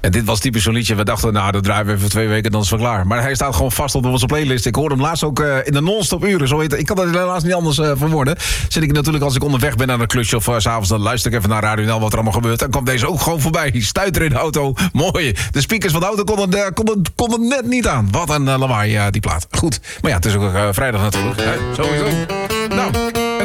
En dit was typisch zo'n liedje. We dachten, nou, dat draaien we even 2 weken, dan is het wel klaar. Maar hij staat gewoon vast op onze playlist. Ik hoorde hem laatst ook in de non-stop uren. Zo heet het. Ik kan dat helaas niet anders verwoorden. Zit ik natuurlijk als ik onderweg ben naar een klusje of 's avonds, dan luister ik even naar Radio NL wat er allemaal gebeurt. Dan kwam deze ook gewoon voorbij. Stuiter in de auto. Mooi. De speakers van de auto konden net niet aan. Wat een lawaai, die plaat. Goed. Maar ja, het is ook vrijdag natuurlijk. Hè? Sowieso. Nou.